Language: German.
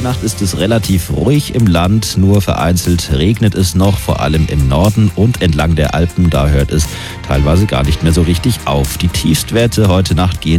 Nacht ist es relativ ruhig im Land, nur vereinzelt regnet es noch, vor allem im Norden und entlang der Alpen, da hört es teilweise gar nicht mehr so richtig auf. Die Tiefstwerte heute Nacht gehen